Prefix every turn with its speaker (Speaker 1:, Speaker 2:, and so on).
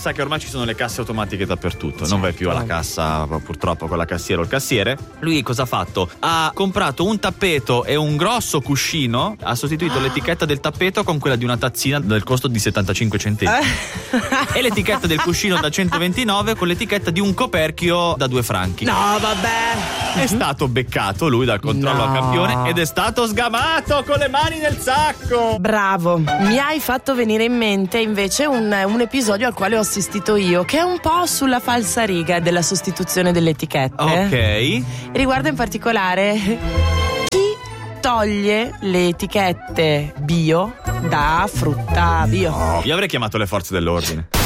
Speaker 1: sa che ormai ci sono le casse automatiche dappertutto, non vai più alla cassa purtroppo con la cassiera o il cassiere. Lui cosa ha fatto? Ha comprato un tappeto e un grosso cuscino, ha sostituito l'etichetta del tappeto con quella di una tazzina del costo di 75 centesimi e l'etichetta del cuscino da 129 con l'etichetta di un coperchio da 2 franchi.
Speaker 2: No, vabbè.
Speaker 1: È stato beccato lui dal controllo a campione ed è stato sgamato con le mani nel sacco.
Speaker 2: Bravo. Mi hai fatto venire in mente invece un episodio al quale ho assistito io, che è un po' sulla falsariga della sostituzione delle etichette.
Speaker 1: Ok.
Speaker 2: Riguarda in particolare chi toglie le etichette bio da frutta bio.
Speaker 1: Io avrei chiamato le forze dell'ordine.